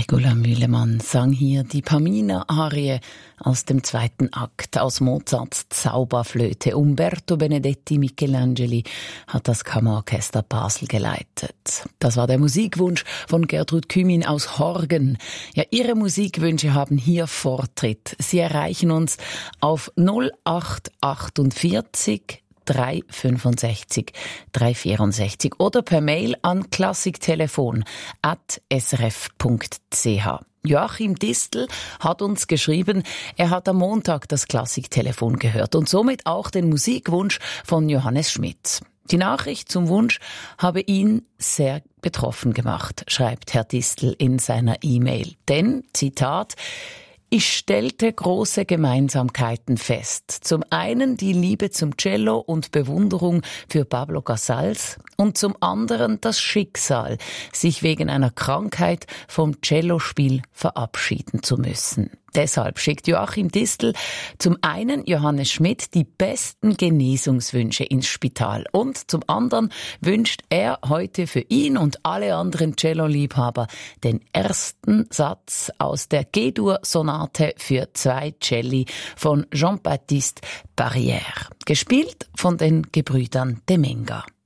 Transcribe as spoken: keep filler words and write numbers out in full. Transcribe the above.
Nicola Mühlemann sang hier die Pamina-Arie aus dem zweiten Akt aus Mozarts Zauberflöte. Umberto Benedetti Michelangeli hat das Kammerorchester Basel geleitet. Das war der Musikwunsch von Gertrud Kümin aus Horgen. Ja, Ihre Musikwünsche haben hier Vortritt. Sie erreichen uns auf null acht achtundvierzig drei fünfundsechzig drei vierundsechzig oder per Mail an klassiktelefon at s r f punkt c h. Joachim Distel hat uns geschrieben, er hat am Montag das Klassiktelefon gehört und somit auch den Musikwunsch von Johannes Schmidt. Die Nachricht zum Wunsch habe ihn sehr betroffen gemacht, schreibt Herr Distel in seiner E-Mail. Denn, Zitat, ich stellte große Gemeinsamkeiten fest. Zum einen die Liebe zum Cello und Bewunderung für Pablo Casals und zum anderen das Schicksal, sich wegen einer Krankheit vom Cellospiel verabschieden zu müssen. Deshalb schickt Joachim Distel zum einen Johannes Schmidt die besten Genesungswünsche ins Spital und zum anderen wünscht er heute für ihn und alle anderen Cello-Liebhaber den ersten Satz aus der G-Dur-Sonate für zwei Celli von Jean-Baptiste Barrière, gespielt von den Gebrüdern de Menga.